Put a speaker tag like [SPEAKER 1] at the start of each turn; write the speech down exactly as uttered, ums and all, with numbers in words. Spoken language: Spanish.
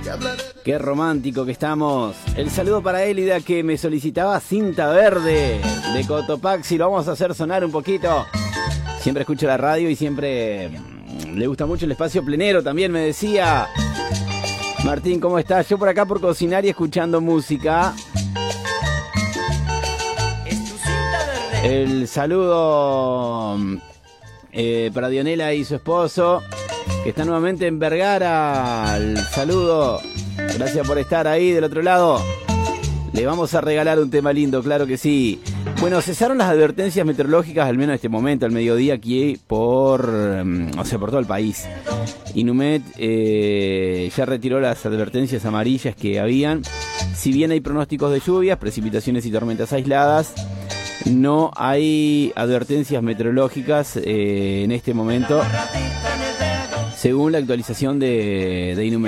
[SPEAKER 1] Qué romántico que estamos. El saludo para Élida, que me solicitaba Cinta Verde de Cotopaxi. Lo vamos a hacer sonar un poquito. Siempre escucho la radio y siempre le gusta mucho el espacio plenero, también me decía. Martín, ¿cómo estás? Yo por acá por cocinar y escuchando música. El saludo eh, para Dionela y su esposo, que está nuevamente en Vergara. El saludo. Gracias por estar ahí del otro lado. Le vamos a regalar un tema lindo, claro que sí. Bueno, cesaron las advertencias meteorológicas, al menos en este momento, al mediodía, aquí por, o sea, por todo el país. Inumet eh, ya retiró las advertencias amarillas que habían. Si bien hay pronósticos de lluvias, precipitaciones y tormentas aisladas, no hay advertencias meteorológicas eh, en este momento, según la actualización de, de Inumet.